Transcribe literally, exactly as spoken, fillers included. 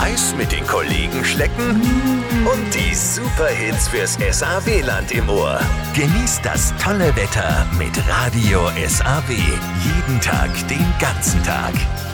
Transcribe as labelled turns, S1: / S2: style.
S1: Eis mit den Kollegen schlecken und die Superhits fürs S A W-Land im Ohr. Genießt das tolle Wetter mit Radio S A W. Jeden Tag, den ganzen Tag.